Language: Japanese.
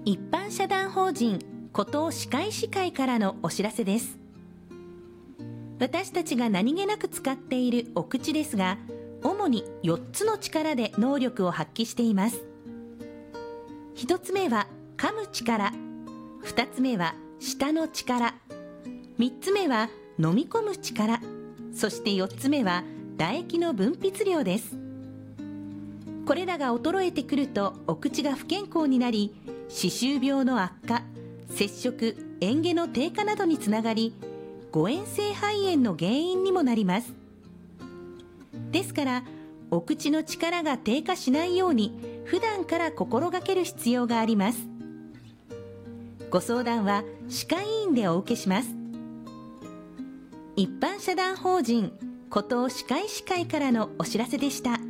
一般社団法人孤島歯科医師会からのお知らせです。私たちが何気なく使っているお口ですが、主に4つの力で能力を発揮しています。1つ目は噛む力、2つ目は舌の力、3つ目は飲み込む力、そして4つ目は唾液の分泌量です。これらが衰えてくるとお口が不健康になり、歯周病の悪化、摂食・嚥下の低下などにつながり、誤嚥性肺炎の原因にもなります。ですから、お口の力が低下しないように普段から心がける必要があります。ご相談は歯科医院でお受けします。一般社団法人孤島歯科医師会からのお知らせでした。